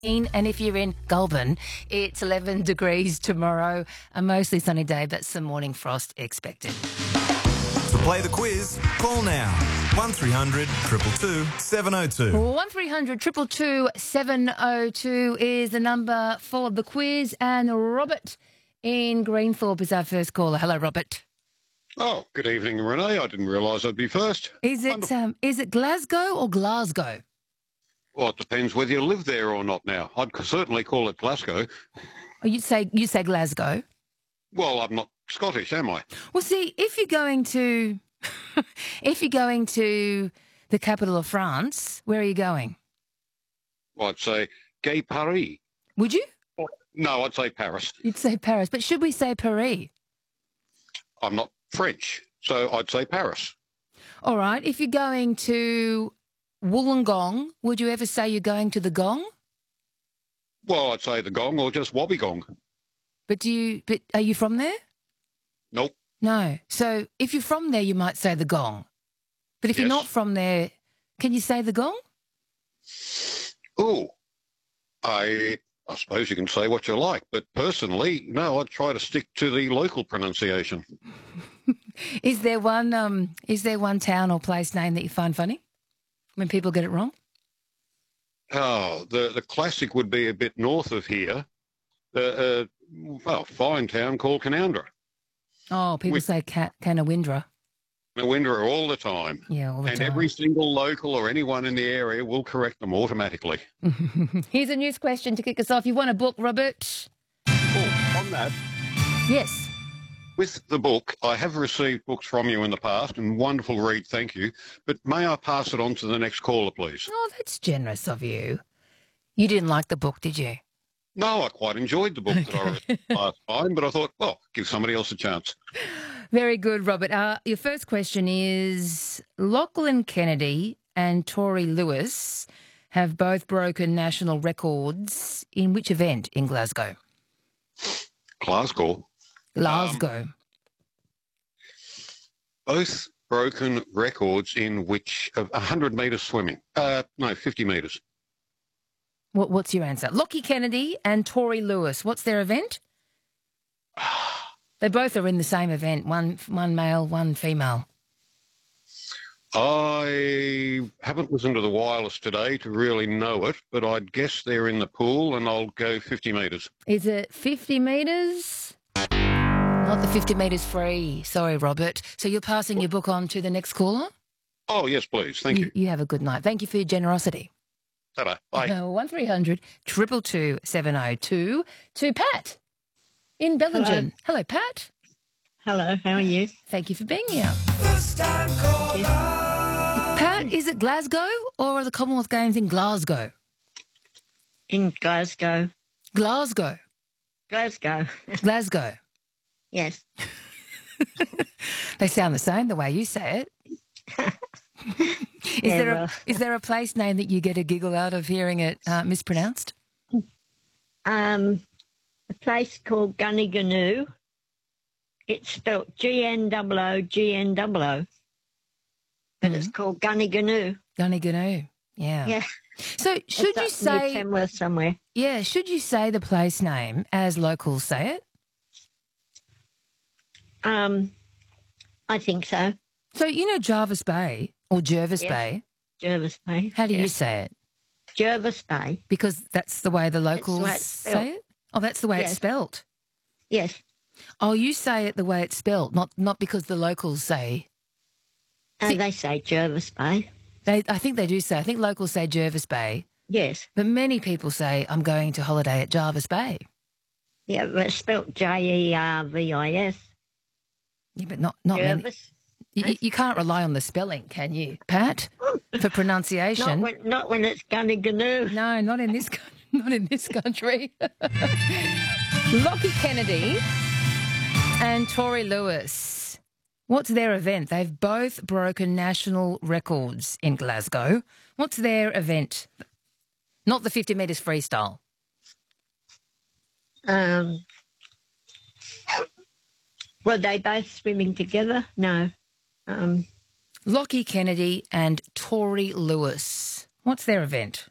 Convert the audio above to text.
And if you're in Goulburn, it's 11 degrees tomorrow, a mostly sunny day, but some morning frost expected. To play the quiz, call now. 1300 222 702. 1300 222 702 is the number for the quiz, and Robert in Greenthorpe is our first caller. Hello, Robert. Oh, good evening, Renee. I didn't realise I'd be first. Is it Glasgow or Glasgow? Well, it depends whether you live there or not now. I'd certainly call it Glasgow. Oh, you say Glasgow? Well, I'm not Scottish, am I? Well, see, if you're going to the capital of France, where are you going? Well, I'd say Gay Paris. Would you? No, I'd say Paris. You'd say Paris, but should we say Paris? I'm not French, so I'd say Paris. All right. If you're going to Wollongong, would you ever say you're going to the Gong? Well, I'd say the Gong or just Wobbegong. But are you from there? Nope. No. So if you're from there, you might say the Gong. But if you're not from there, can you say the Gong? Oh, I suppose you can say what you like, but personally, no, I'd try to stick to the local pronunciation. Is there one town or place name that you find funny when people get it wrong? Oh, the classic would be a bit north of here. A fine town called Canowindra. Oh, people say Canawindra. Canowindra all the time. Yeah, all the time. And every single local or anyone in the area will correct them automatically. Here's a news question to kick us off. You want a book, Robert? Oh, on that. Yes. With the book, I have received books from you in the past, and wonderful read, thank you. But may I pass it on to the next caller, please? Oh, that's generous of you. You didn't like the book, did you? No, I quite enjoyed the book that I read last time, but I thought, well, give somebody else a chance. Very good, Robert. Your first question is, Lachlan Kennedy and Tori Lewis have both broken national records in which event in Glasgow? Glasgow. Both broken records in which of 100 metres swimming. 50 metres. What's your answer? Lockie Kennedy and Tori Lewis. What's their event? They both are in the same event. One male, one female. I haven't listened to the wireless today to really know it, but I'd guess they're in the pool, and I'll go 50 metres. Is it 50 metres? Not the 50 metres free. Sorry, Robert. So you're passing your book on to the next caller? Oh, yes, please. Thank you. You have a good night. Thank you for your generosity. Ta-da. Bye. 1300 222 702 to Pat in Bellingen. Hello, Pat. Hello, how are you? Thank you for being here. Yes. Pat, is it Glasgow or are the Commonwealth Games in Glasgow? In Glasgow. Glasgow. Glasgow. Glasgow. Yes. They sound the same the way you say it. Is there a place name that you get a giggle out of hearing it mispronounced? A place called Gunniganoo. It's spelled Gnoo, but it's called Gunniganoo. Gunniganoo, yeah. Yeah. So should you say Tamworth somewhere? Yeah, should you say the place name as locals say it? I think so. So you know Jervis Bay or Jervis Bay? Jervis Bay. How do you say it? Jervis Bay. Because that's the way the locals say it? Oh, that's the way it's spelt? Yes. Oh, you say it the way it's spelt, not because the locals say. They say Jervis Bay. I think they do say. I think locals say Jervis Bay. Yes. But many people say, I'm going to holiday at Jervis Bay. Yeah, but it's spelt Jervis. Yeah, but not Jervis. You can't rely on the spelling, can you, Pat, for pronunciation? Not when it's Gunniganoo. No, not in this country. Lockie Kennedy and Tori Lewis. What's their event? They've both broken national records in Glasgow. What's their event? Not the 50 metres freestyle. Were they both swimming together? No. Lockie Kennedy and Tori Lewis. What's their event?